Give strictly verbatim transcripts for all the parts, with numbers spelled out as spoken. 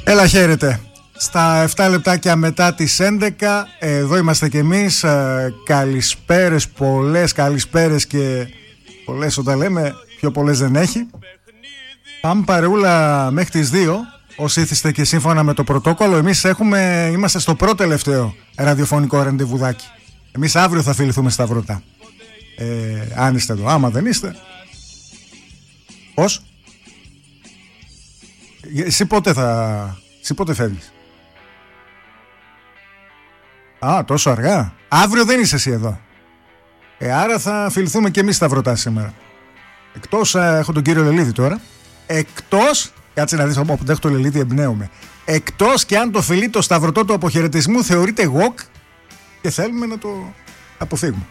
Έλα, χαίρετε. Στα επτά λεπτάκια μετά τις έντεκα, εδώ είμαστε κι εμείς. Καλησπέρες, πολλές καλησπέρες και πολλές όταν λέμε, πιο πολλές δεν έχει. Πάμε παρεούλα μέχρι τις δύο, όσοι ήθιστε και σύμφωνα με το πρωτόκολλο. Εμείς έχουμε, είμαστε στο πρώτο τελευταίο ραδιοφωνικό ραντεβουδάκι. Εμείς αύριο θα φιληθούμε στα Βρωτά. Ε, αν είστε εδώ, άμα δεν είστε. Πώς? Εσύ πότε θα... Εσύ πότε φεύγεις? Α, τόσο αργά. Αύριο δεν είσαι εσύ εδώ. Ε, άρα θα φιληθούμε και εμείς στα Βρωτά σήμερα. Εκτός, α, έχω τον κύριο Λελίδη τώρα. Εκτός, κάτσε να δεις όπου έχω το Λελίδη, εμπνέομαι. Εκτός και αν το φιλί το σταυρωτό του αποχαιρετισμού θεωρείται γοκ και θέλουμε να το αποφύγουμε.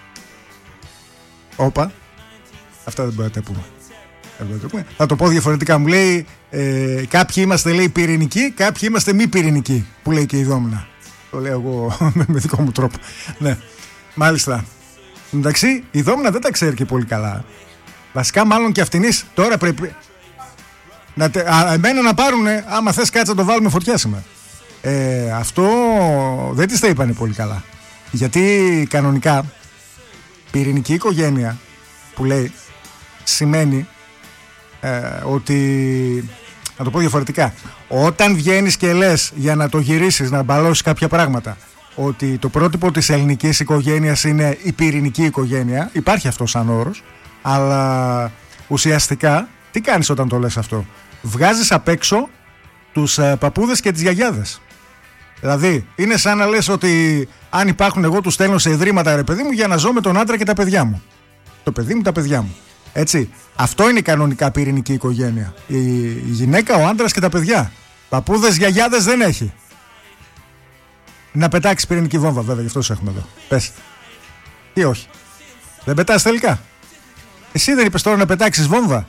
Όπα, αυτά δεν μπορεί να τα πούμε. Θα το πω διαφορετικά. Μου λέει ε, κάποιοι είμαστε, λέει, πυρηνικοί, κάποιοι είμαστε μη πυρηνικοί, που λέει και η Δόμνα. Το λέω εγώ με δικό μου τρόπο. Ναι, μάλιστα. Εντάξει, η Δόμνα δεν τα ξέρει και πολύ καλά. Βασικά μάλλον και αυτινής τώρα πρέπει να τε... α, εμένα να πάρουνε. Άμα θες κάτσε να το βάλουμε φωτιά σήμερα. ε, Αυτό δεν της τα είπανε πολύ καλά. Γιατί κανονικά πυρηνική οικογένεια που λέει σημαίνει ε, ότι, να το πω διαφορετικά, όταν βγαίνεις και λες για να το γυρίσεις, να μπαλώσεις κάποια πράγματα, ότι το πρότυπο της ελληνικής οικογένειας είναι η πυρηνική οικογένεια, υπάρχει αυτό σαν όρος, αλλά ουσιαστικά τι κάνεις όταν το λες αυτό? Βγάζεις απ' έξω τους ε, παππούδες και τις γιαγιάδες. Δηλαδή είναι σαν να λες ότι αν υπάρχουν, εγώ τους στέλνω σε ιδρύματα, ρε παιδί μου, για να ζω με τον άντρα και τα παιδιά μου. Το παιδί μου, τα παιδιά μου. Έτσι, αυτό είναι η κανονικά πυρηνική οικογένεια. Η, η γυναίκα, ο άντρας και τα παιδιά. Παππούδες, γιαγιάδες δεν έχει. Να πετάξεις πυρηνική βόμβα, βέβαια, γι' αυτό σε έχουμε εδώ. Πες. Ή όχι? Δεν πετάς τελικά? Εσύ δεν είπες τώρα να πετάξεις βόμβα?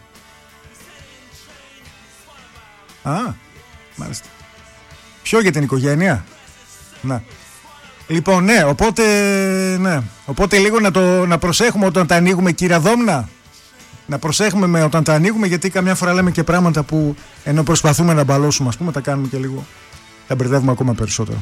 Α, μάλιστα. Ποιο, για την οικογένεια? Να. Λοιπόν, ναι, οπότε, ναι. Οπότε λίγο να, το, να προσέχουμε όταν τα ανοίγουμε, κύριε Δόμνα. Να προσέχουμε με όταν τα ανοίγουμε, γιατί καμιά φορά λέμε και πράγματα που ενώ προσπαθούμε να μπαλώσουμε, ας πούμε, τα κάνουμε και λίγο, τα μπερδεύουμε ακόμα περισσότερο.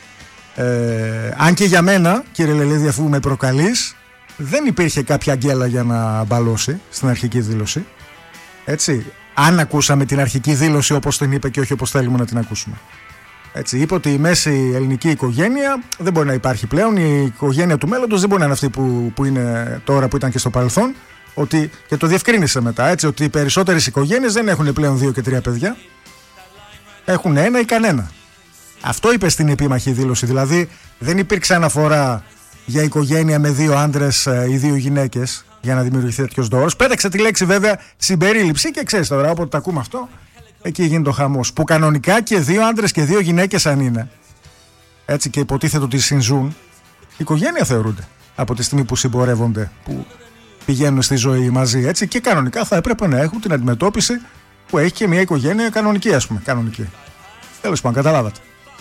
Ε, αν και για μένα, κύριε Λελίδη, αφού με προκαλείς, δεν υπήρχε κάποια αγγέλα για να μπαλώσει στην αρχική δήλωση. Έτσι, αν ακούσαμε την αρχική δήλωση όπως την είπε και όχι όπως θέλουμε να την ακούσουμε. Έτσι, είπε ότι η μέση ελληνική οικογένεια δεν μπορεί να υπάρχει πλέον. Η οικογένεια του μέλλοντος δεν μπορεί να είναι αυτή που, που είναι τώρα, που ήταν και στο παρελθόν. Ότι, και το διευκρίνησε μετά, έτσι, ότι οι περισσότερες οικογένειες δεν έχουν πλέον δύο και τρία παιδιά. Έχουν ένα ή κανένα. Αυτό είπε στην επίμαχη δήλωση. Δηλαδή δεν υπήρξε αναφορά για οικογένεια με δύο άντρες ή δύο γυναίκες για να δημιουργηθεί τέτοιος δώρος. Πέταξε τη λέξη βέβαια συμπερίληψη και ξέρεις τώρα, όποτε το ακούμε αυτό, εκεί γίνεται ο χαμός. Που κανονικά και δύο άντρες και δύο γυναίκες, αν είναι, έτσι, και υποτίθεται ότι συνζούν, οικογένεια θεωρούνται από τη στιγμή που συμπορεύονται, που πηγαίνουν στη ζωή μαζί, έτσι, και κανονικά θα έπρεπε να έχουν την αντιμετώπιση που έχει και μια οικογένεια κανονική, ας πούμε. Κανονική. Τέλος πάντων, καταλάβατε.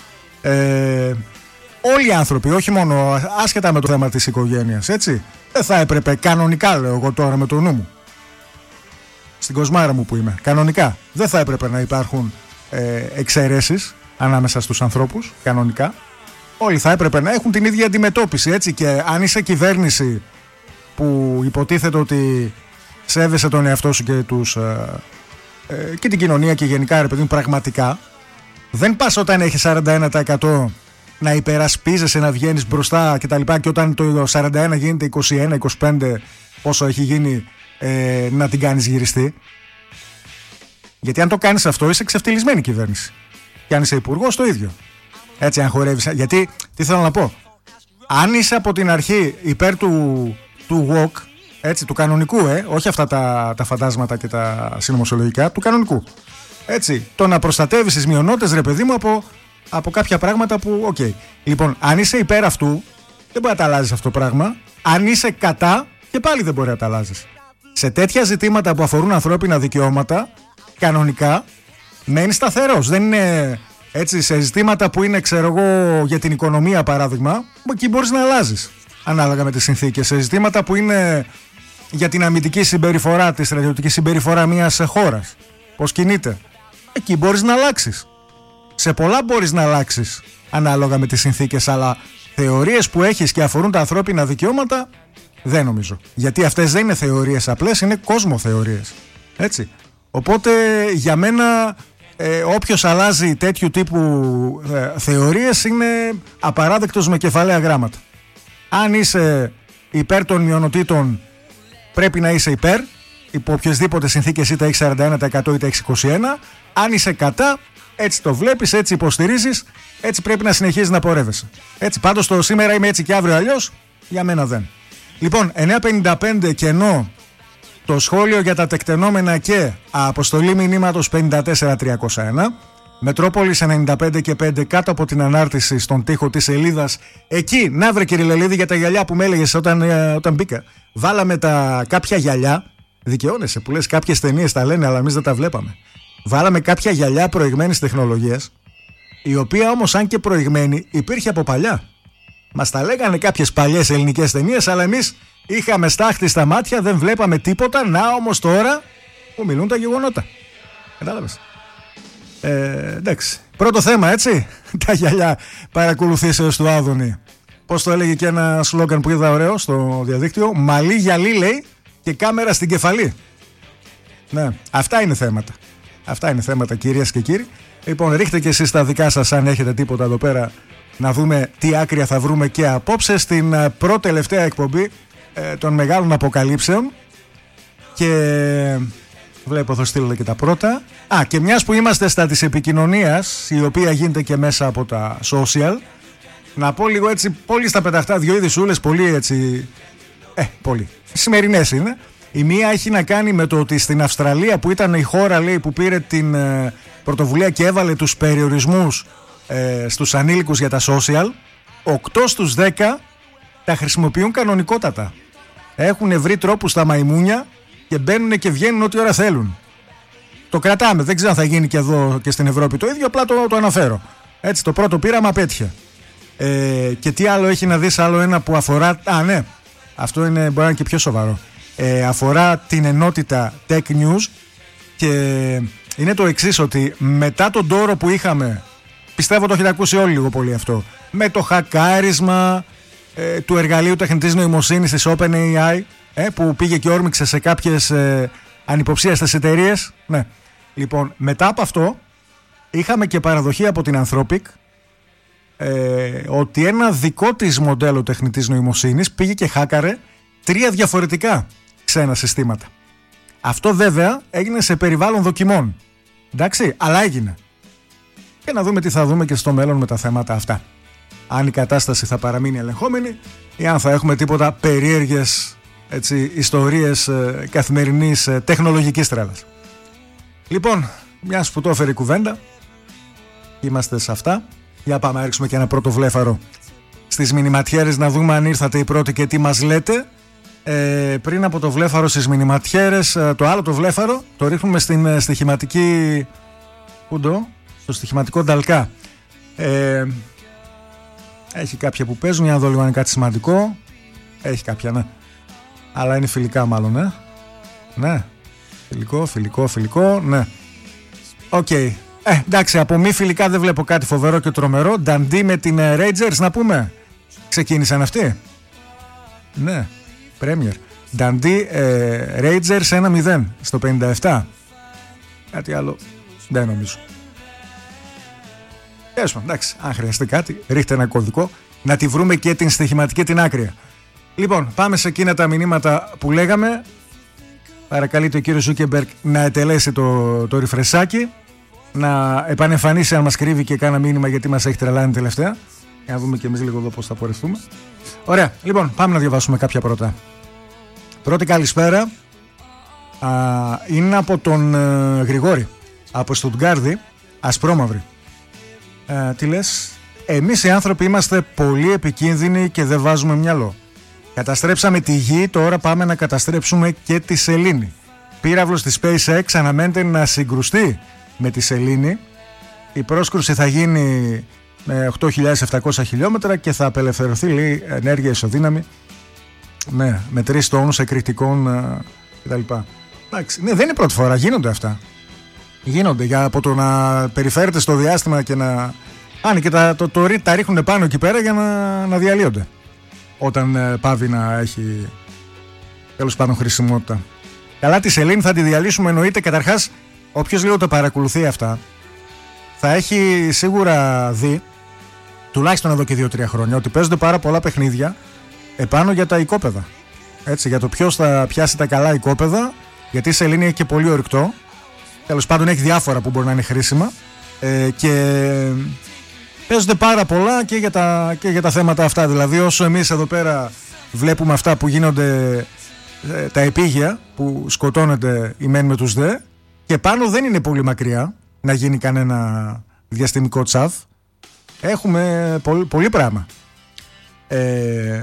Ε, όλοι οι άνθρωποι, όχι μόνο άσχετα με το θέμα της οικογένειας, έτσι, δεν θα έπρεπε κανονικά, λέω εγώ τώρα με το νου μου, στην κοσμάρα μου που είμαι, κανονικά δεν θα έπρεπε να υπάρχουν ε, εξαιρέσεις ανάμεσα στους ανθρώπους, κανονικά. Όλοι θα έπρεπε να έχουν την ίδια αντιμετώπιση, έτσι, και αν είσαι κυβέρνηση που υποτίθεται ότι σέβεσαι τον εαυτό σου και, τους, ε, ε, και την κοινωνία και γενικά, ρε παιδί μου, πραγματικά, δεν πας όταν έχεις σαράντα ένα τοις εκατό να υπερασπίζεσαι, να βγαίνεις μπροστά και τα λοιπά, και όταν το σαράντα ένα γίνεται είκοσι ένα είκοσι πέντε, πόσο έχει γίνει, ε, να την κάνεις γυριστή. Γιατί αν το κάνεις αυτό, είσαι ξεφτυλισμένη κυβέρνηση. Και αν είσαι υπουργός, το ίδιο. Έτσι, αν χορεύεις. Γιατί, τι θέλω να πω, αν είσαι από την αρχή υπέρ του, του walk, έτσι, του κανονικού, ε, όχι αυτά τα, τα φαντάσματα και τα συνωμοσιολογικά, του κανονικού. Έτσι, το να προστατεύεις τις μειονότητες, ρε παιδί μου, από, από κάποια πράγματα που, οκ. Okay. Λοιπόν, αν είσαι υπέρ αυτού, δεν μπορεί να τα αλλάζεις αυτό το πράγμα. Αν είσαι κατά, και πάλι δεν μπορεί να τα αλλάζεις. Σε τέτοια ζητήματα που αφορούν ανθρώπινα δικαιώματα, κανονικά, μένεις σταθερός. Δεν είναι, έτσι, σε ζητήματα που είναι, ξέρω εγώ, για την οικονομία, παράδειγμα, εκεί μπορείς να αλλάζεις ανάλογα με τις συνθήκες. Σε ζητήματα που είναι για την αμυντική συμπεριφορά, τη στρατιωτική συμπεριφορά μιας χώρας, πώς κινείται, εκεί μπορείς να αλλάξεις. Σε πολλά μπορείς να αλλάξεις ανάλογα με τις συνθήκες, αλλά θεωρίες που έχεις και αφορούν τα ανθρώπινα δικαιώματα δεν νομίζω. Γιατί αυτές δεν είναι θεωρίες απλές, είναι κόσμοθεωρίες. Έτσι. Οπότε για μένα ε, όποιος αλλάζει τέτοιου τύπου ε, θεωρίες είναι απαράδεκτος με κεφαλαία γράμματα. Αν είσαι υπέρ των μειονοτήτων, πρέπει να είσαι υπέρ υπό οποιασδήποτε συνθήκες, είτε έχει σαράντα ένα τοις εκατό είτε έχει είκοσι ένα τοις εκατό. Αν είσαι κατά, έτσι το βλέπεις, έτσι υποστηρίζεις, έτσι πρέπει να συνεχίζεις να πορεύεσαι. Έτσι, πάντως το σήμερα είμαι έτσι και αύριο αλλιώς, για μένα δεν. Λοιπόν, εννιά πενήντα πέντε κενό το σχόλιο για τα τεκτενόμενα και αποστολή μηνύματος πέντε τέσσερα τριακόσια ένα. Μετρόπολης ενενήντα πέντε και πέντε κάτω από την ανάρτηση στον τοίχο της σελίδας. Εκεί, να βρε κύριε Λελίδη, για τα γυαλιά που με έλεγες όταν, ε, όταν μπήκα. Βάλαμε τα κάποια γυαλιά. Δικαιώνεσαι που λες κάποιες ταινίες τα λένε, αλλά εμείς δεν τα βλέπαμε. Βάλαμε κάποια γυαλιά προηγμένης τεχνολογίας, η οποία όμως, αν και προηγμένη, υπήρχε από παλιά. Μας τα λέγανε κάποιες παλιές ελληνικές ταινίες, αλλά εμείς είχαμε στάχτη στα μάτια, δεν βλέπαμε τίποτα. Να όμως τώρα που μιλούν τα γεγονότα. Κατάλαβες. Ε, εντάξει. Πρώτο θέμα, έτσι. Τα γυαλιά παρακολουθήσεως του Άδωνη. Πώς το έλεγε και ένα σλόγγαν που είδα ωραίο στο διαδίκτυο. Μαλλί γυαλί, λέει, και κάμερα στην κεφαλή. Ναι, αυτά είναι θέματα. Αυτά είναι θέματα, κυρίες και κύριοι. Λοιπόν, ρίχτε και εσείς τα δικά σας, αν έχετε τίποτα εδώ πέρα, να δούμε τι άκρια θα βρούμε και απόψε στην πρώτη τελευταία εκπομπή ε, των μεγάλων αποκαλύψεων. Και βλέπω θα στείλω και τα πρώτα. Α, και μιας που είμαστε στα της επικοινωνίας, η οποία γίνεται και μέσα από τα social, να πω λίγο έτσι, πολύ στα πεταχτά, δυο ειδισούλες, πολύ έτσι, ε, πολύ σημερινές είναι. Η μία έχει να κάνει με το ότι στην Αυστραλία, που ήταν η χώρα, λέει, που πήρε την ε, πρωτοβουλία και έβαλε τους περιορισμούς ε, στους ανήλικους για τα social, οκτώ στους δέκα τα χρησιμοποιούν κανονικότατα. Έχουν βρει τρόπους στα μαϊμούνια και μπαίνουν και βγαίνουν ό,τι ώρα θέλουν. Το κρατάμε, δεν ξέρω αν θα γίνει και εδώ και στην Ευρώπη το ίδιο, απλά το, το αναφέρω. Έτσι, το πρώτο πείραμα απέτυχε. Ε, και τι άλλο έχει να δεις, άλλο ένα που αφορά, α ναι, αυτό είναι, μπορεί να είναι και πιο σοβαρό. Ε, αφορά την ενότητα Tech News και είναι το εξής, ότι μετά τον τόρο που είχαμε, πιστεύω το έχετε ακούσει όλοι λίγο πολύ αυτό, με το χακάρισμα ε, του εργαλείου τεχνητής νοημοσύνης της OpenAI, ε, που πήγε και όρμηξε σε κάποιες ε, ανυποψίαστες εταιρείες. Ναι. Λοιπόν, μετά από αυτό είχαμε και παραδοχή από την Anthropic ε, ότι ένα δικό της μοντέλο τεχνητής νοημοσύνης πήγε και χάκαρε τρία διαφορετικά ξένα συστήματα. Αυτό βέβαια έγινε σε περιβάλλον δοκιμών. Εντάξει, αλλά έγινε. Και να δούμε τι θα δούμε και στο μέλλον με τα θέματα αυτά. Αν η κατάσταση θα παραμείνει ελεγχόμενη ή αν θα έχουμε τίποτα περίεργες, έτσι, ιστορίες ε, καθημερινής ε, τεχνολογικής τρέλας. Λοιπόν, μιας που το έφερε η κουβέντα, είμαστε σε αυτά. Για πάμε να ρίξουμε και ένα πρώτο βλέφαρο στις μηνυματιέρες, να δούμε αν ήρθατε οι πρώτοι και τι μας λέτε. Ε, πριν από το βλέφαρο στις μηνυματιέρες, ε, το άλλο το βλέφαρο το ρίχνουμε στην ε, στοιχηματική, πού το, στο στοιχηματικό νταλκά. Ε, έχει κάποια που παίζουν, για να δω λίγο αν είναι κάτι σημαντικό. Έχει κάποια, ναι. Αλλά είναι φιλικά μάλλον, ναι. Ναι. Φιλικό, φιλικό, φιλικό, ναι. Οκ. Okay. Ε, εντάξει, από μη φιλικά δεν βλέπω κάτι φοβερό και τρομερό. Νταντί με την uh, Rangers, να πούμε. Ξεκίνησαν αυτοί. Ναι. Premier. Νταντί uh, Rangers ένα μηδέν στο πενήντα επτά. Κάτι άλλο δεν νομίζω. Έσω, εντάξει, αν χρειαστεί κάτι, ρίχτε ένα κωδικό να τη βρούμε και την στοιχηματική την άκρια. Λοιπόν, πάμε σε εκείνα τα μηνύματα που λέγαμε. Παρακαλείται ο κύριος Ζούκεμπεργκ να ετελέσει το, το ριφρεσάκι, να επανεμφανίσει αν μας κρύβει και κάνα μήνυμα, γιατί μας έχει τρελάνει τελευταία. Για να δούμε και εμείς λίγο εδώ πώς θα πορευτούμε. Ωραία, λοιπόν, πάμε να διαβάσουμε κάποια πρώτα. Πρώτη καλησπέρα α, είναι από τον ε, Γρηγόρη, από Στουτγκάρδη, ασπρόμαυρη. Ε, τι λες? Εμείς οι άνθρωποι είμαστε πολύ επικίνδυνοι και δεν βάζουμε μυαλό. Καταστρέψαμε τη γη, τώρα πάμε να καταστρέψουμε και τη σελήνη. Πύραυλος της SpaceX αναμένεται να συγκρουστεί με τη σελήνη. Η πρόσκρουση θα γίνει με οκτώ χιλιάδες επτακόσια χιλιόμετρα και θα απελευθερωθεί, λέει, ενέργεια ισοδύναμη, ναι, με τρεις τόνους εκρηκτικών κτλ. Εντάξει, ναι, δεν είναι πρώτη φορά, γίνονται αυτά. Γίνονται για από το να περιφέρεται στο διάστημα και να. Αν και τα, το, το, τα ρίχνουν πάνω εκεί πέρα για να, να διαλύονται. Όταν ε, πάβει να έχει τέλος πάντων χρησιμότητα. Καλά, τη σελήνη θα τη διαλύσουμε εννοείται. Καταρχάς, όποιος λίγο τα παρακολουθεί αυτά, θα έχει σίγουρα δει, τουλάχιστον εδώ και δύο τρία χρόνια, ότι παίζονται πάρα πολλά παιχνίδια επάνω για τα οικόπεδα. Έτσι, για το ποιος θα πιάσει τα καλά οικόπεδα, γιατί η σελήνη έχει και πολύ ορυκτό. Τέλος πάντων, έχει διάφορα που μπορεί να είναι χρήσιμα. Ε, και παίζονται πάρα πολλά και για, τα, και για τα θέματα αυτά. Δηλαδή, όσο εμείς εδώ πέρα βλέπουμε αυτά που γίνονται, ε, τα επίγεια που σκοτώνεται η μεν με τους δε, και πάνω δεν είναι πολύ μακριά να γίνει κανένα διαστημικό τσαφ. Έχουμε πολύ, πολύ πράγμα. Ε,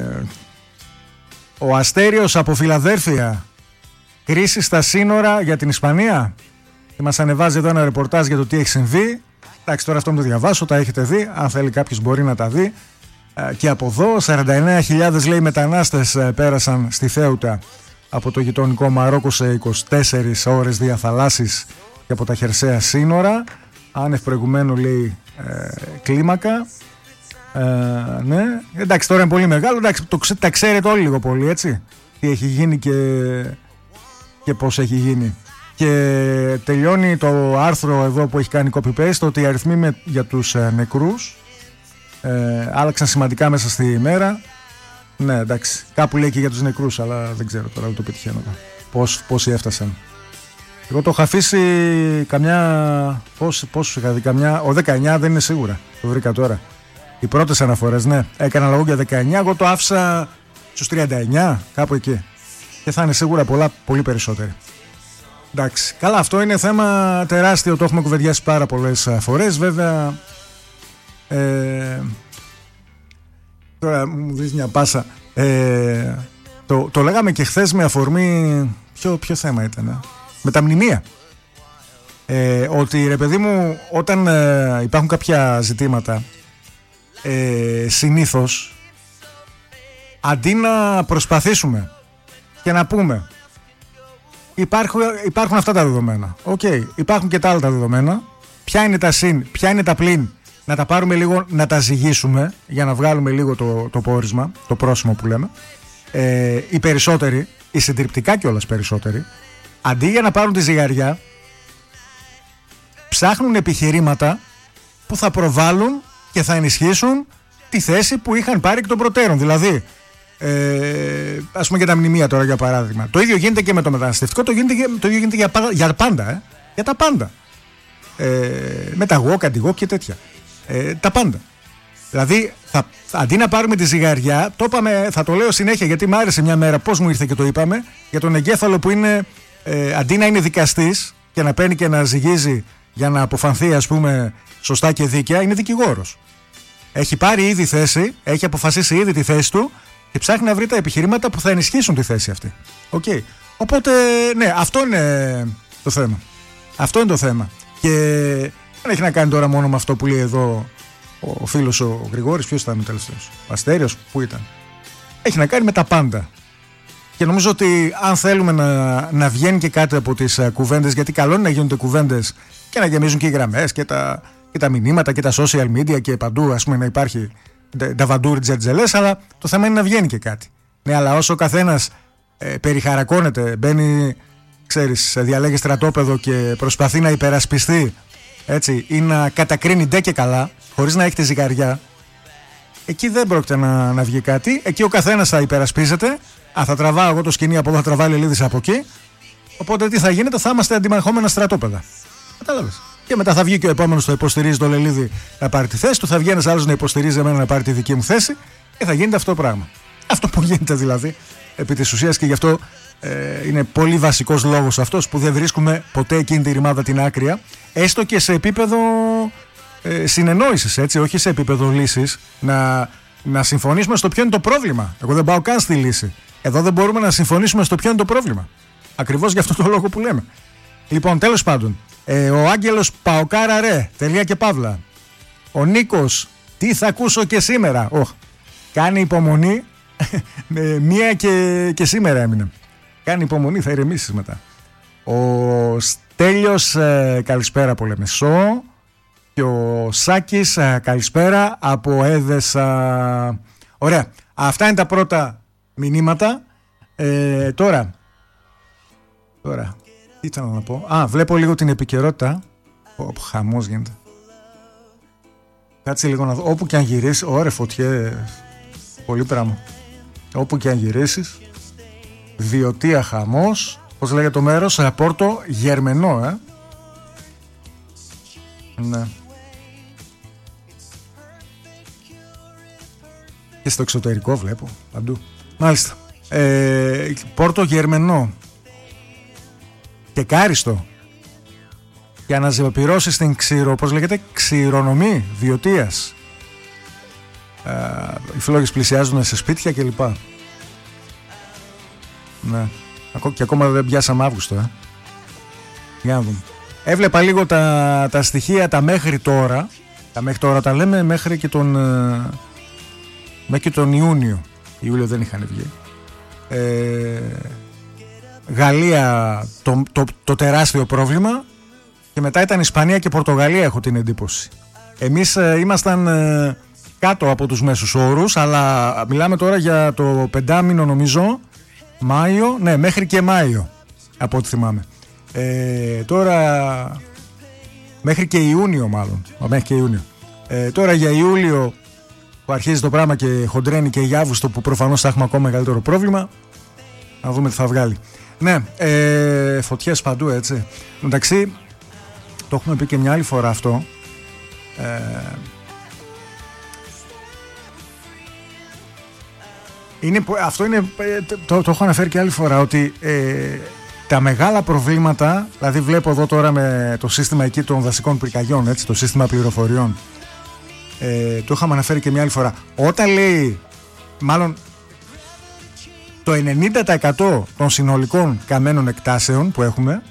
ο Αστέριος από Φιλαδέλφια, κρίση στα σύνορα για την Ισπανία. Και μας ανεβάζει εδώ ένα ρεπορτάζ για το τι έχει συμβεί. Εντάξει, τώρα αυτό μου το διαβάσω, τα έχετε δει. Αν θέλει κάποιος μπορεί να τα δει. Ε, και από εδώ, σαράντα εννέα χιλιάδες λέει μετανάστες ε, πέρασαν στη Θέουτα από το γειτονικό Μαρόκο σε είκοσι τέσσερις ώρες διαθαλάσσης και από τα χερσαία σύνορα. Άνευ προηγουμένου λέει ε, κλίμακα. Ε, ναι, εντάξει, τώρα είναι πολύ μεγάλο. Εντάξει, το, τα ξέρετε όλοι λίγο πολύ, έτσι. Τι έχει γίνει και, και πώς έχει γίνει. Και τελειώνει το άρθρο εδώ που έχει κάνει copy-paste ότι οι αριθμοί με, για τους ε, νεκρούς ε, άλλαξαν σημαντικά μέσα στη ημέρα. Ναι, εντάξει, κάπου λέει και για τους νεκρούς, αλλά δεν ξέρω τώρα, δεν το πετυχαίνω. Πώς, πόσοι έφτασαν. Εγώ το είχα αφήσει καμιά. Πώς, πώς είχα δει, καμιά. Ο δεκαεννιά δεν είναι σίγουρα. Το βρήκα τώρα. Οι πρώτες αναφορές, ναι. Έκανα λόγο για δεκαεννιά. Εγώ το άφησα στους τριάντα εννιά, κάπου εκεί. Και θα είναι σίγουρα πολλά, πολύ περισσότεροι. Εντάξει. Καλά, αυτό είναι θέμα τεράστιο. Το έχουμε κουβεντιάσει πάρα πολλές φορές. Βέβαια. Ε, τώρα μου δεις μια πάσα. Ε, το, το λέγαμε και χθες με αφορμή. Ποιο, ποιο θέμα ήταν, ε? Με τα μνημεία. Ε, ότι ρε παιδί μου, όταν ε, υπάρχουν κάποια ζητήματα, ε, συνήθως αντί να προσπαθήσουμε και να πούμε υπάρχουν, υπάρχουν αυτά τα δεδομένα, οκ, okay, υπάρχουν και τα άλλα τα δεδομένα, ποια είναι τα συν, ποια είναι τα πλην, να τα πάρουμε λίγο, να τα ζυγίσουμε για να βγάλουμε λίγο το, το πόρισμα, το πρόσημο που λέμε. Ε, οι περισσότεροι, οι συντριπτικά κιόλας περισσότεροι, αντί για να πάρουν τη ζυγαριά, ψάχνουν επιχειρήματα που θα προβάλλουν και θα ενισχύσουν τη θέση που είχαν πάρει εκ των προτέρων. Δηλαδή, ε, ας πούμε για τα μνημεία τώρα για παράδειγμα. Το ίδιο γίνεται και με το μεταναστευτικό, το, γίνεται, το ίδιο γίνεται για, για πάντα. Ε, για τα πάντα. Ε, με τα γουόκ, αντιγουόκ και τέτοια. Ε, τα πάντα. Δηλαδή, θα, αντί να πάρουμε τη ζυγαριά, το είπαμε, θα το λέω συνέχεια γιατί μου άρεσε μια μέρα πώς μου ήρθε και το είπαμε, για τον εγκέφαλο που είναι. Ε, αντί να είναι δικαστής και να παίρνει και να ζυγίζει για να αποφανθεί, ας πούμε, σωστά και δίκαια, είναι δικηγόρος. Έχει πάρει ήδη θέση, έχει αποφασίσει ήδη τη θέση του και ψάχνει να βρει τα επιχειρήματα που θα ενισχύσουν τη θέση αυτή. Okay. Οπότε, ναι, αυτό είναι το θέμα. Αυτό είναι το θέμα. Και δεν έχει να κάνει τώρα μόνο με αυτό που λέει εδώ ο φίλος ο Γρηγόρης. Ποιος ήταν ο τελευταίος? Ο Αστέριος, πού ήταν? Έχει να κάνει με τα πάντα. Και νομίζω ότι αν θέλουμε να, να βγαίνει και κάτι από τις uh, κουβέντες, γιατί καλό είναι να γίνονται κουβέντες και να γεμίζουν και οι γραμμές και τα, και τα μηνύματα και τα social media και παντού, ας πούμε, να υπάρχει τα βαντούρι τζετζελές, αλλά το θέμα είναι να βγαίνει και κάτι. Ναι, αλλά όσο ο καθένας ε, περιχαρακώνεται, μπαίνει, ξέρεις, διαλέγει στρατόπεδο και προσπαθεί να υπερασπιστεί, έτσι, ή να κατακρίνει ντε και καλά, χωρίς να έχει τη ζυγαριά, εκεί δεν πρόκειται να, να βγει κάτι. Εκεί ο καθένας θα υπερασπίζεται. Α, θα τραβάω εγώ το σκηνή από εδώ, θα τραβάει Λελίδης από εκεί. Οπότε τι θα γίνεται, θα είμαστε αντιμαχόμενα στρατόπεδα. Κατάλαβες. Και μετά θα βγει και ο επόμενος που θα υποστηρίζει το Λελίδη να πάρει τη θέση του, θα βγει ένας άλλος να υποστηρίζει εμένα να πάρει τη δική μου θέση και θα γίνεται αυτό το πράγμα. Αυτό που γίνεται δηλαδή επί της ουσίας, και γι' αυτό ε, είναι πολύ βασικός λόγος αυτός που δεν βρίσκουμε ποτέ εκείνη τη ρημάδα την άκρια, έστω και σε επίπεδο ε, συνεννόησης, έτσι, όχι σε επίπεδο λύσης, να, να συμφωνήσουμε στο ποιο είναι το πρόβλημα. Εγώ δεν πάω καν στη λύση. Εδώ δεν μπορούμε να συμφωνήσουμε στο ποιο είναι το πρόβλημα. Ακριβώς για αυτό το λόγο που λέμε. Λοιπόν, τέλος πάντων, ε, ο Άγγελος Παοκάρα ρε, τελεία και παύλα. Ο Νίκος, τι θα ακούσω και σήμερα. Oh, κάνει υπομονή. Μία και, και σήμερα έμεινε. Κάνει υπομονή, θα ηρεμήσεις μετά. Ο Στέλιος, ε, καλησπέρα από Λεμεσό. Και ο Σάκης, ε, καλησπέρα από Έδεσα. Ωραία, αυτά είναι τα πρώτα μηνύματα. ε, Τώρα Τώρα τι ήθελα να πω? Α, βλέπω λίγο την επικαιρότητα. Ω, χαμός γίνεται. Κάτσε λίγο να δω. Όπου και αν γυρίσει. Ωραία, φωτιές. Πολύ πράγμα. Όπου και αν γυρίσεις. Βιωτία, χαμός. Πώς λέγεται το μέρος? Πόρτο Γερμενό, ε. Ναι. Και στο εξωτερικό βλέπω. Παντού. Μάλιστα. ε, Πόρτο Γερμενό και Κάριστο. Και αναζωπηρώσεις στην ξηρο, πώς λέγεται, ξηρονομή Βιωτίας. ε, Οι φλόγες πλησιάζουν σε σπίτια κλπ. Ναι. Και ακόμα δεν πιάσαμε Αύγουστο, ε. Για να δούμε. Έβλεπα λίγο τα, τα στοιχεία τα μέχρι τώρα. Τα μέχρι τώρα τα λέμε μέχρι και τον ε, μέχρι και τον Ιούνιο. Ιούλιο δεν είχαν βγει. ε, Γαλλία το, το, το τεράστιο πρόβλημα. Και μετά ήταν Ισπανία και Πορτογαλία, έχω την εντύπωση. Εμείς ε, ήμασταν ε, κάτω από τους μέσους όρους. Αλλά μιλάμε τώρα για το πεντάμινο, νομίζω. Μάιο, ναι, μέχρι και Μάιο, από ό,τι θυμάμαι. ε, Τώρα μέχρι και Ιούνιο μάλλον. Μέχρι και Ιούνιο. ε, Τώρα για Ιούλιο που αρχίζει το πράγμα και χοντρένει, και για Αύγουστο που προφανώς θα έχουμε ακόμα μεγαλύτερο πρόβλημα. Να δούμε τι θα βγάλει. Ναι, ε, φωτιές παντού, έτσι. Εντάξει, το έχουμε πει και μια άλλη φορά αυτό. ε, είναι, Αυτό είναι, το, το έχω αναφέρει και άλλη φορά, ότι ε, τα μεγάλα προβλήματα, δηλαδή βλέπω εδώ τώρα με το σύστημα εκεί των δασικών πυρκαγιών, έτσι, το σύστημα πληροφοριών, ε, το είχαμε αναφέρει και μια άλλη φορά. Όταν λέει, μάλλον το ενενήντα τοις εκατό των συνολικών καμένων εκτάσεων που έχουμε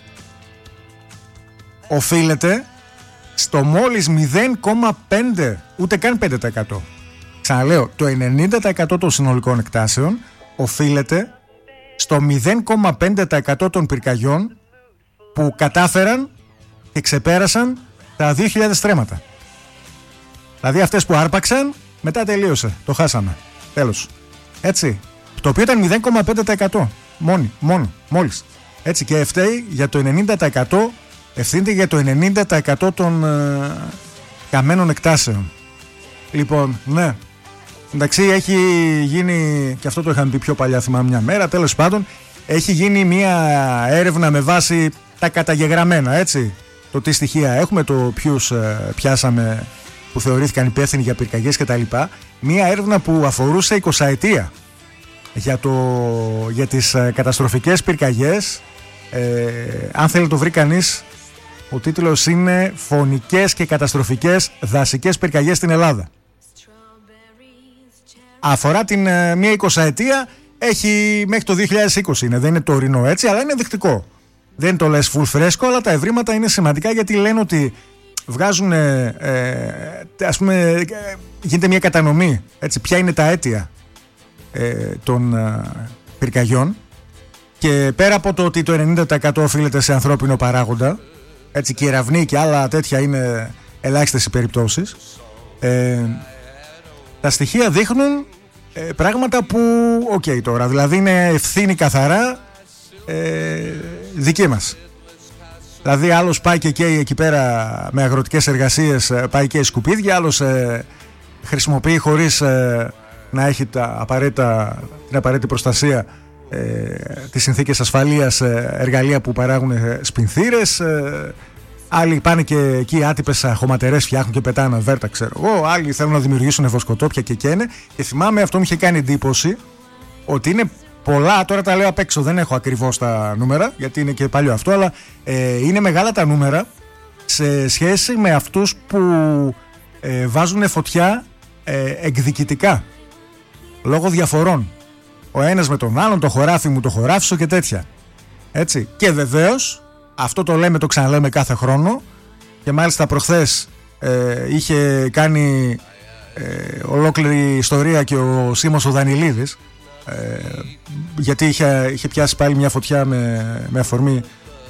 οφείλεται στο μόλις μηδέν κόμμα πέντε, ούτε καν πέντε τοις εκατό. Ξαναλέω, το ενενήντα τοις εκατό των συνολικών εκτάσεων οφείλεται στο μηδέν κόμμα πέντε τοις εκατό των πυρκαγιών που κατάφεραν και ξεπέρασαν τα δύο χιλιάδες στρέμματα. Δηλαδή αυτές που άρπαξαν, μετά τελείωσε, το χάσαμε. Τέλος. Έτσι. Το οποίο ήταν μηδέν κόμμα πέντε τοις εκατό. Μόνοι, μόνο, μόλις. Έτσι, και φταίει για το ενενήντα τοις εκατό, ευθύνεται για το ενενήντα τοις εκατό των ε, καμένων εκτάσεων. Λοιπόν, ναι. Εντάξει, έχει γίνει, και αυτό το είχαμε πει πιο παλιά, θυμάμαι μια μέρα, τέλος πάντων, έχει γίνει μια έρευνα με βάση τα καταγεγραμμένα, έτσι. Το τι στοιχεία έχουμε, το ποιους ε, πιάσαμε που θεωρήθηκαν υπεύθυνοι για πυρκαγιές κτλ. Μια έρευνα που αφορούσε εικοσαετία για, το, για τις ε, καταστροφικές πυρκαγιές. Ε, αν θέλει το βρει κανείς, ο τίτλος είναι «Φωνικές και καταστροφικές δασικές πυρκαγιές στην Ελλάδα». Αφορά την ε, μία εικοσαετία, έχει μέχρι το δύο χιλιάδες είκοσι είναι, δεν είναι τωρινό, έτσι, αλλά είναι δεικτικό. Δεν το λες full φρέσκο, αλλά τα ευρήματα είναι σημαντικά, γιατί λένε ότι βγάζουν, ε, ε, ας πούμε, ε, γίνεται μια κατανομή, έτσι, ποια είναι τα αίτια ε, των ε, πυρκαγιών, και πέρα από το ότι το ενενήντα τοις εκατό οφείλεται σε ανθρώπινο παράγοντα, έτσι, και κεραυνοί και άλλα τέτοια είναι ελάχιστες οι περιπτώσεις, ε, τα στοιχεία δείχνουν ε, πράγματα που, οκ okay, τώρα, δηλαδή είναι ευθύνη καθαρά ε, δική μας. Δηλαδή άλλος πάει και καίει εκεί πέρα με αγροτικές εργασίες, πάει και σκουπίδια, άλλος ε, χρησιμοποιεί χωρίς ε, να έχει τα απαραίτητα, την απαραίτητη προστασία, ε, τις συνθήκες ασφαλείας, ε, εργαλεία που παράγουν ε, σπινθήρες, ε, άλλοι πάνε και εκεί άτυπες χωματερές φτιάχνουν και πετάνε βέρτα, ξέρω εγώ, άλλοι θέλουν να δημιουργήσουν βοσκοτόπια και καίνε. Και θυμάμαι, αυτό μου είχε κάνει εντύπωση, ότι είναι πολλά, τώρα τα λέω απ' έξω, δεν έχω ακριβώς τα νούμερα, γιατί είναι και παλιό αυτό, αλλά ε, είναι μεγάλα τα νούμερα σε σχέση με αυτούς που ε, βάζουν φωτιά ε, εκδικητικά, λόγω διαφορών. Ο ένας με τον άλλον, το χωράφι μου, το χωράφι σου και τέτοια. Έτσι. Και βεβαίως, αυτό το λέμε, το ξαναλέμε κάθε χρόνο, και μάλιστα προχθές ε, είχε κάνει ε, ολόκληρη ιστορία και ο Σίμος ο Δανιλίδης, ε, γιατί είχε, είχε πιάσει πάλι μια φωτιά με, με αφορμή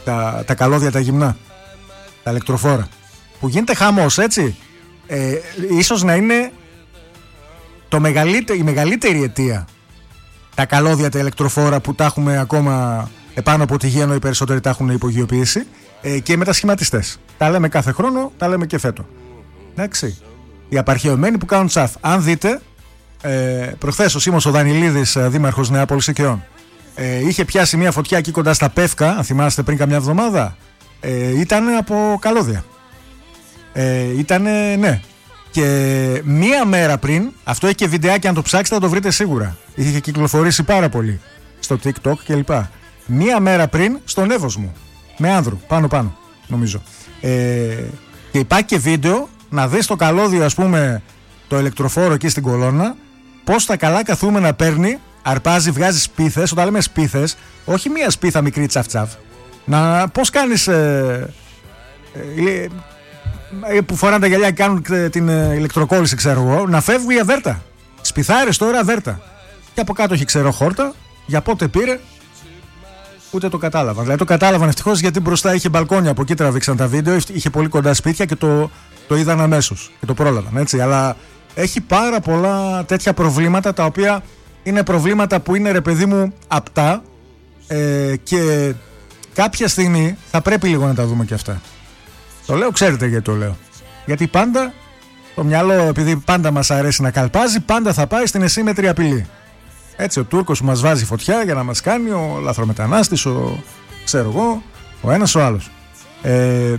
τα, τα καλώδια τα γυμνά, τα ηλεκτροφόρα, που γίνεται χαμός, έτσι. Ε, ίσως να είναι το μεγαλύτε, η μεγαλύτερη αιτία τα καλώδια τα ηλεκτροφόρα που τα έχουμε ακόμα επάνω από τη γη, ενώ οι περισσότεροι τα έχουν υπογειοποιήσει, ε, και οι μετασχηματιστές. Τα λέμε κάθε χρόνο, τα λέμε και φέτο. Εντάξει. Οι απαρχαιωμένοι που κάνουν τσαφ. Αν δείτε, ε, προχθές ο Σίμος ο Δανιλίδης, δήμαρχος Νεάπολης Οικειών, ε, είχε πιάσει μια φωτιά εκεί κοντά στα Πεύκα, αν θυμάστε, πριν καμιά εβδομάδα. Ε, ήταν από καλώδια. Ε, ήτανε, ναι. Και μία μέρα πριν, αυτό έχει και βιντεάκι, αν το ψάξετε θα το βρείτε σίγουρα. Είχε κυκλοφορήσει πάρα πολύ στο TikTok κλπ. Μία μέρα πριν στον Εύωσμο, με άνδρου, πάνω πάνω, νομίζω. Ε, και υπάρχει και βίντεο να δεις το καλώδιο, ας πούμε, το ηλεκτροφόρο εκεί στην κολόνα, πώς τα καλά καθούμενα παίρνει, αρπάζει, βγάζει σπίθες. Όταν λέμε σπίθες, όχι μία σπίθα μικρή τσαφ-τσαφ. Να, πώς κάνεις... Ε, ε, ε, που φοράνε τα γυαλιά και κάνουν την ηλεκτροκόλληση, ξέρω εγώ, να φεύγει η αβέρτα. Σπιθάρες τώρα αβέρτα. Και από κάτω έχει, ξέρω, χόρτα. Για πότε πήρε, ούτε το κατάλαβαν. Δηλαδή το κατάλαβαν ευτυχώς, γιατί μπροστά είχε μπαλκόνια, από εκεί τραβήξαν τα βίντεο. Είχε πολύ κοντά σπίτια και το, το είδαν αμέσως και το πρόλαβαν, έτσι. Αλλά έχει πάρα πολλά τέτοια προβλήματα, τα οποία είναι προβλήματα που είναι, ρε παιδί μου, απτά, ε, και κάποια στιγμή θα πρέπει λίγο να τα δούμε και αυτά. Το λέω, ξέρετε γιατί το λέω. Γιατί πάντα το μυαλό, επειδή πάντα μας αρέσει να καλπάζει, πάντα θα πάει στην ασύμμετρη απειλή. Έτσι, ο Τούρκος που μας βάζει φωτιά για να μας κάνει, ο λαθρομετανάστης, ο, ξέρω εγώ, ο ένας ο άλλος. Ε,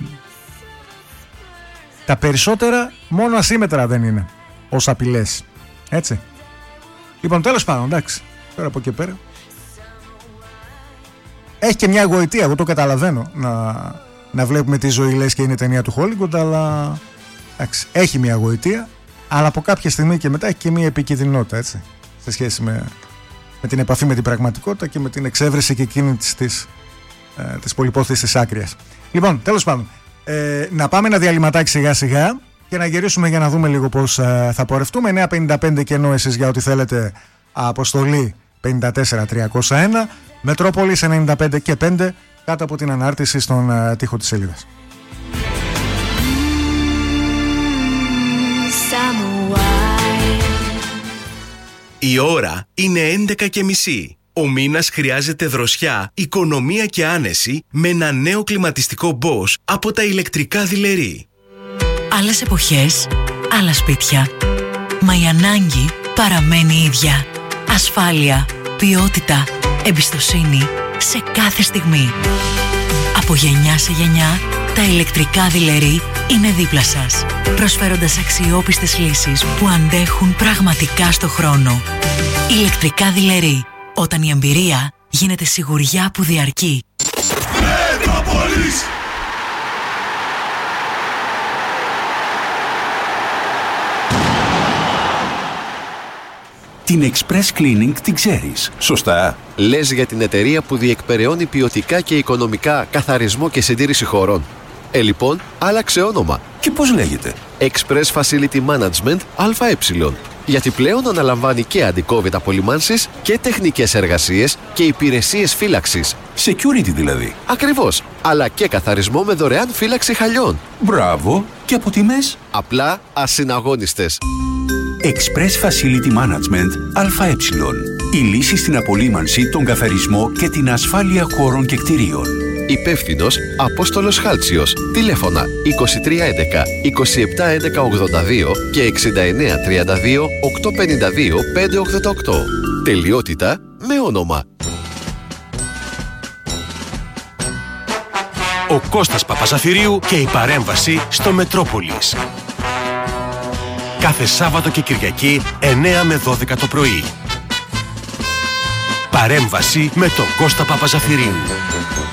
τα περισσότερα μόνο ασύμμετρα δεν είναι ως απειλές. Έτσι. Λοιπόν, τέλος πάντων, εντάξει. Τώρα από εκεί πέρα έχει και μια γοητεία, εγώ το καταλαβαίνω, να, να βλέπουμε τη ζωή λες και είναι ταινία του Hollywood, αλλά εντάξει, έχει μια γοητεία, αλλά από κάποια στιγμή και μετά έχει και μια επικινδυνότητα, έτσι, σε σχέση με, με την επαφή με την πραγματικότητα και με την εξέβρεση και εκείνη της, της, ε, της πολυπόθεσης της άκριας. Λοιπόν, τέλος πάντων, ε, να πάμε ένα διαλυματάκι σιγά σιγά και να γυρίσουμε για να δούμε λίγο πώς ε, θα πορευτούμε. εννιά πενήντα πέντε και ενώ εσείς για ό,τι θέλετε, αποστολή πενήντα τέσσερα τριακόσια ένα, Μετρόπολης ενενήντα πέντε και πέντε, κάτω από την ανάρτηση στον uh, τοίχο της σελίδας. Η ώρα είναι έντεκα και μισή. Ο μήνας χρειάζεται δροσιά, οικονομία και άνεση με ένα νέο κλιματιστικό Bosch από τα ηλεκτρικά δειλερή. Άλλες εποχές, άλλα σπίτια. Μα η ανάγκη παραμένει ίδια. Ασφάλεια, ποιότητα, εμπιστοσύνη σε κάθε στιγμή. Από γενιά σε γενιά, τα ηλεκτρικά δειλερή είναι δίπλα σας, προσφέροντας αξιόπιστες λύσεις που αντέχουν πραγματικά στο χρόνο. Ηλεκτρικά δειλερή, όταν η εμπειρία γίνεται σιγουριά που διαρκεί. Μετρόπολης! Την Express Cleaning την ξέρεις, σωστά? Λες για την εταιρεία που διεκπεραιώνει ποιοτικά και οικονομικά καθαρισμό και συντήρηση χωρών. Ε, λοιπόν, άλλαξε όνομα. Και πώς λέγεται? Express Facility Management ΑΕ. Γιατί πλέον αναλαμβάνει και αντικόβιτ απολυμάνσεις και τεχνικές εργασίες και υπηρεσίες φύλαξης. Security δηλαδή. Ακριβώς. Αλλά και καθαρισμό με δωρεάν φύλαξη χαλιών. Μπράβο. Και από τιμές? Απλά ασυναγώνιστες. Express Facility Management ΑΕ. Η λύση στην απολύμανση, τον καθαρισμό και την ασφάλεια χώρων και κτηρίων. Υπεύθυνος Απόστολος Χάλτσιος. Τηλέφωνα είκοσι τρία έντεκα είκοσι επτά έντεκα ογδόντα δύο και εξήντα εννέα τριάντα δύο οκτακόσια πενήντα δύο πεντακόσια ογδόντα οκτώ. Τελειότητα με όνομα. Ο Κώστας Παπαζαφυρίου και η παρέμβαση στο Μετρόπολης. Κάθε Σάββατο και Κυριακή εννέα με δώδεκα το πρωί. Παρέμβαση με τον Κώστα Παπαζαφυρίου.